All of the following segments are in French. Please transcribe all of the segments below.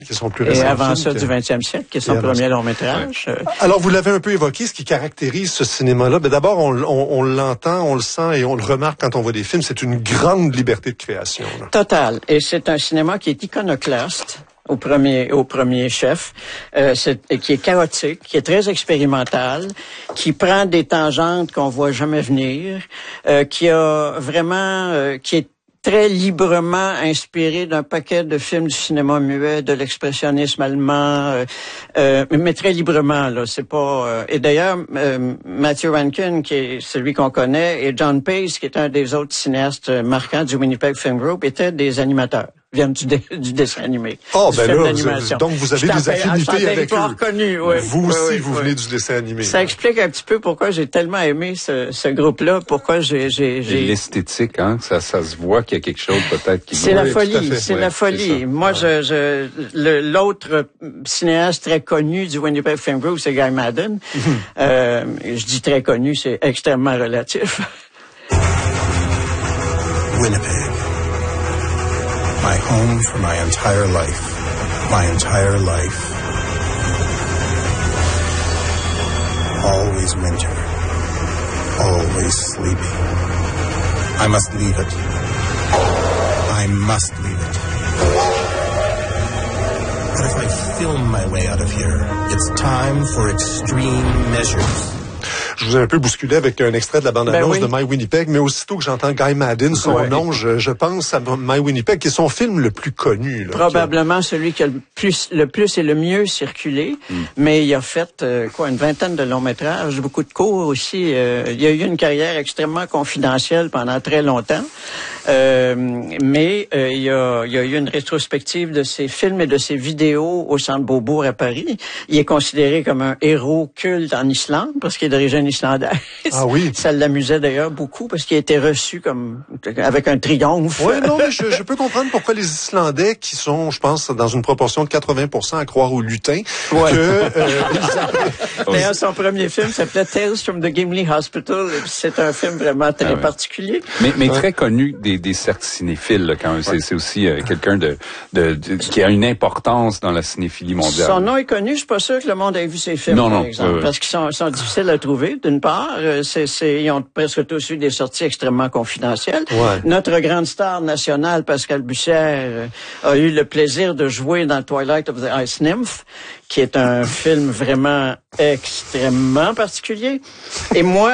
qui sont plus récents. Et avant ça, du 20e siècle, qui est son premier long-métrage. Ouais. Alors, vous l'avez un peu évoqué, ce qui caractérise ce cinéma-là. Ben, d'abord, on l'entend, on le sent et on le remarque quand on voit des films. C'est une grande liberté de création. Là. Total. Et c'est un cinéma qui est iconoclaste. Au premier chef, qui est chaotique, qui est très expérimental, qui prend des tangentes qu'on voit jamais venir, qui a vraiment, qui est très librement inspiré d'un paquet de films du cinéma muet, de l'expressionnisme allemand, mais très librement là. C'est pas. Et d'ailleurs, Matthew Rankin, qui est celui qu'on connaît, et John Pace, qui est un des autres cinéastes marquants du Winnipeg Film Group, étaient des animateurs. Viennent du dessin animé. Oh, ben là, donc vous avez des affinités avec eux. Reconnu, oui. Vous aussi, vous venez du dessin animé. Ça explique un petit peu pourquoi j'ai tellement aimé ce groupe-là, pourquoi j'ai... L'esthétique, hein, ça se voit qu'il y a quelque chose peut-être qui... C'est la folie, c'est la folie. Moi, l'autre cinéaste très connu du Winnipeg Film Group, c'est Guy Maddin. Je dis très connu, c'est extrêmement relatif. Winnipeg. My home for my entire life. My entire life. Always winter. Always sleepy. I must leave it. I must leave it. But if I film my way out of here, it's time for extreme measures. Je vous ai un peu bousculé avec un extrait de la bande-annonce de My Winnipeg, mais aussitôt que j'entends Guy Maddin, son nom, je pense à My Winnipeg, qui est son film le plus connu. Là, probablement celui qui a le plus et le mieux circulé, mais il a fait une vingtaine de longs métrages, beaucoup de courts aussi. Il a eu une carrière extrêmement confidentielle pendant très longtemps, mais il y a eu une rétrospective de ses films et de ses vidéos au Centre Beaubourg à Paris. Il est considéré comme un héros culte en Islande, parce qu'il est d'origine islandaise. Ah oui. Ça l'amusait d'ailleurs beaucoup parce qu'il a été reçu comme avec un triomphe. Oui, non, mais je peux comprendre pourquoi les Islandais, qui sont, je pense, dans une proportion de 80% à croire aux lutins, D'ailleurs, son premier film s'appelait Tales from the Gimli Hospital. C'est un film vraiment très particulier. Mais très connu des cercles cinéphiles, là, quand même. C'est aussi quelqu'un qui a une importance dans la cinéphilie mondiale. Son nom est connu. Je suis pas sûr que le monde ait vu ses films, par exemple, parce qu'ils sont difficiles à trouver. D'une part, ils ont presque tous eu des sorties extrêmement confidentielles. Ouais. Notre grande star nationale, Pascal Bussière, a eu le plaisir de jouer dans Twilight of the Ice Nymph, qui est un film vraiment extrêmement particulier. Et moi,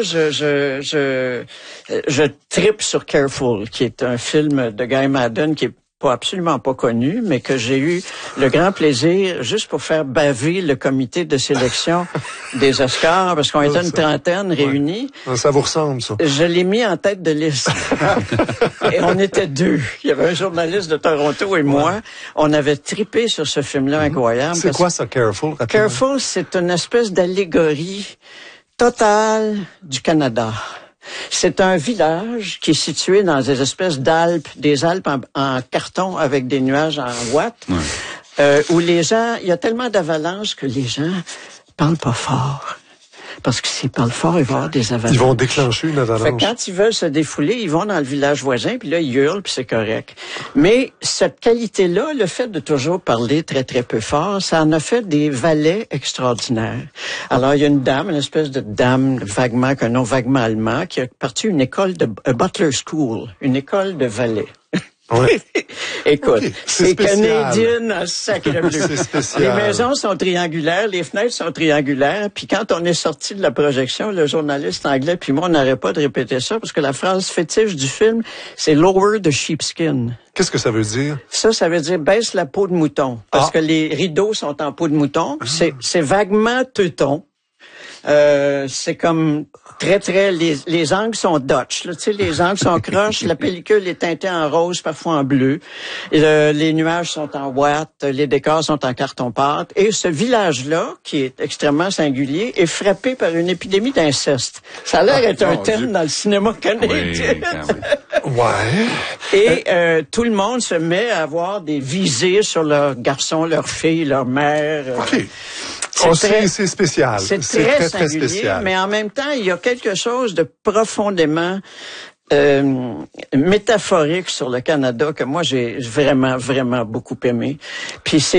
je trippe sur Careful, qui est un film de Guy Maddin qui est absolument pas connu, mais que j'ai eu le grand plaisir, juste pour faire baver le comité de sélection des Oscars, parce qu'on était une trentaine réunis. Ça vous ressemble, ça. Je l'ai mis en tête de liste. Et on était deux. Il y avait un journaliste de Toronto et moi. On avait trippé sur ce film-là incroyable. C'est quoi ça, Careful? Careful, c'est une espèce d'allégorie totale du Canada. C'est un village qui est situé dans des espèces d'Alpes, des Alpes en carton avec des nuages en ouate, où les gens, il y a tellement d'avalanches que les gens parlent pas fort. Parce que s'ils parlent fort, il va y avoir des avalanches. Ils vont déclencher une avalanche. Fait que quand ils veulent se défouler, ils vont dans le village voisin, puis là, ils hurlent, puis c'est correct. Mais cette qualité-là, le fait de toujours parler très, très peu fort, ça en a fait des valets extraordinaires. Alors, il y a une dame, une espèce de dame vaguement, qu'un nom vaguement allemand, qui a parti une école de Butler School, une école de valets. Ouais. Écoute, c'est canadien en sacré bleu. C'est spécial. Les maisons sont triangulaires, les fenêtres sont triangulaires, puis quand on est sorti de la projection, le journaliste anglais puis moi, on n'arrêtait pas de répéter ça, parce que la phrase fétiche du film, c'est « lower the sheepskin ». Qu'est-ce que ça veut dire? Ça veut dire baisse la peau de mouton, parce que les rideaux sont en peau de mouton, c'est vaguement teuton. C'est comme très, les angles sont Dutch, là, tu sais, les angles sont croches, la pellicule est teintée en rose, parfois en bleu, les nuages sont en ouate, les décors sont en carton-pâte, et ce village-là, qui est extrêmement singulier, est frappé par une épidémie d'inceste. Ça a l'air d'être un thème dans le cinéma canadien. Et tout le monde se met à avoir des visées sur leurs garçons, leurs filles, leurs mères. C'est spécial. C'est très spécial. Mais en même temps, il y a quelque chose de profondément métaphorique sur le Canada que moi j'ai vraiment beaucoup aimé. Puis c'est